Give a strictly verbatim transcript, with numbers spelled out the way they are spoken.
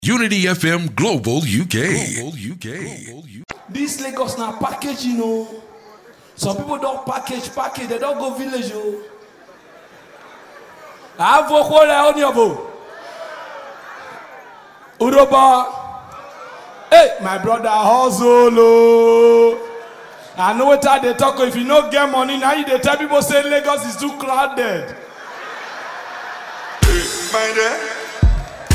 Unity F M Global U K. Global U K. Global U K. This Lagos now package, you know. Some people don't package, package, they don't go village, you. I have a whole on your boat. Uroba. Hey, my brother, hustle. I know what they talk. If you don't get money, now you they tell people say Lagos is too crowded. Hey, my dear.